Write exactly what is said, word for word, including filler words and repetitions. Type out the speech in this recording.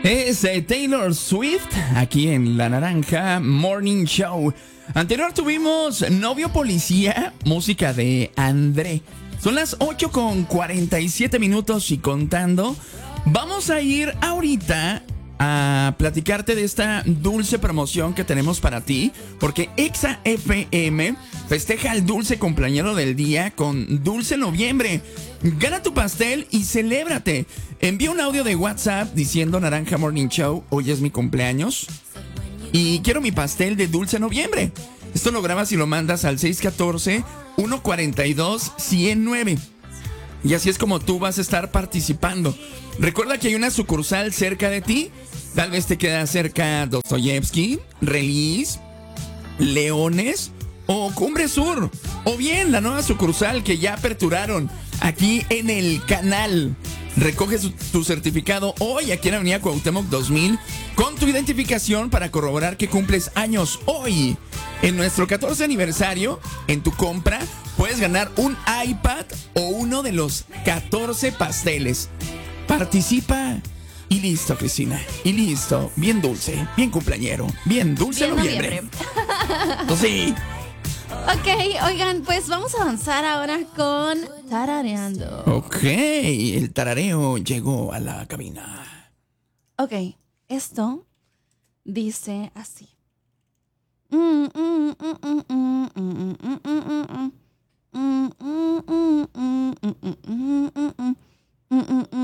Es eh, Taylor Swift aquí en La Naranja Morning Show. Anterior tuvimos Novio Policía, música de André. Son las ocho con cuarenta y siete minutos y contando. Vamos a ir ahorita a platicarte de esta dulce promoción que tenemos para ti, porque Exa F M festeja el dulce cumpleañero del día con Dulce Noviembre. Gana tu pastel y celébrate. Envía un audio de WhatsApp diciendo Naranja Morning Show, hoy es mi cumpleaños y quiero mi pastel de Dulce Noviembre. Esto lo grabas y lo mandas al seis uno cuatro, uno cuatro dos, uno cero nueve. Y así es como tú vas a estar participando. Recuerda que hay una sucursal cerca de ti. Tal vez te queda cerca Dostoyevsky, Relis, Leones o Cumbre Sur. O bien la nueva sucursal que ya aperturaron aquí en el canal. Recoge su, tu certificado hoy aquí en Avenida Cuauhtémoc dos mil con tu identificación para corroborar que cumples años hoy. En nuestro catorce aniversario, en tu compra, puedes ganar un iPad o uno de los catorce pasteles. Participa y listo, Cristina. Y listo. Bien dulce, bien cumpleañero, bien dulce bien noviembre. noviembre. Sí. Ok, oigan, pues vamos a avanzar ahora con tarareando. Ok, el tarareo llegó a la cabina. Ok, esto dice así. Mm, mm, mm, mm, mm, mm, mm, mm, mm, mm. Mm, mm, mm, mm, mm, mm, mm, mm, mm, mm, mm.